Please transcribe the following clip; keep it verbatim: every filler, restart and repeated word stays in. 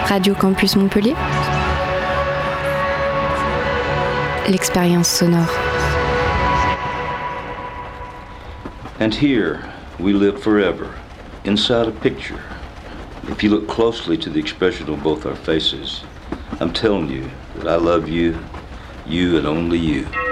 Radio Campus Montpellier. L'expérience sonore. And here we live forever, inside a picture. If you look closely to the expression of both our faces, I'm telling you that I love you, you and only you.